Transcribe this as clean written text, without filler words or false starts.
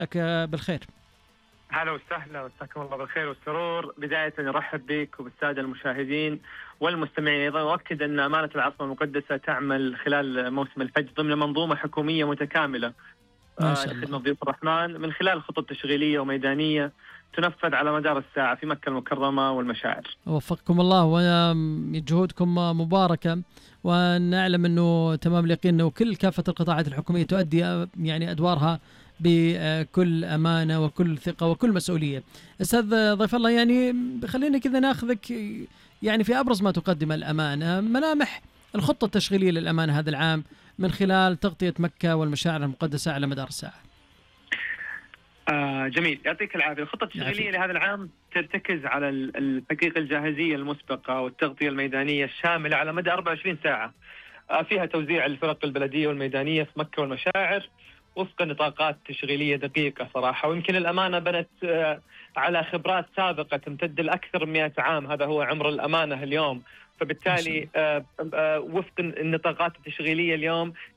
لك بالخير. هلا وسهلا، مساكم الله بالخير والسرور. بداية نرحب بك وبالسادة المشاهدين والمستمعين أيضا، وأؤكد أن أمانة العاصمة المقدسة تعمل خلال موسم الحج ضمن منظومة حكومية متكاملة ما شاء الله. لخدمة ضيوف الرحمن من خلال خطط تشغيلية وميدانية تنفذ على مدار الساعة في مكة المكرمة والمشاعر. وفقكم الله وجهودكم مباركة، ونعلم أنه تمام اليقين أنه كافة القطاعات الحكومية تؤدي يعني أدوارها بكل أمانة وكل ثقة وكل مسؤولية. أستاذ ضيف الله، يعني خلينا كذا ناخذك يعني في أبرز ما تقدم الأمانة، ملامح الخطة التشغيلية للأمانة هذا العام من خلال تغطية مكة والمشاعر المقدسة على مدار الساعة. جميل، يعطيك العافية. الخطة التشغيلية لهذا العام ترتكز على الحقيقة الجاهزية المسبقة والتغطية الميدانية الشاملة على مدى 24 ساعة. فيها توزيع الفرق البلدية والميدانية في مكة والمشاعر وفق نطاقات تشغيلية دقيقة صراحة، ويمكن الأمانة بنت على خبرات سابقة تمتد لأكثر من 100 عام. هذا هو عمر الأمانة اليوم، فبالتالي وفق النطاقات التشغيلية اليوم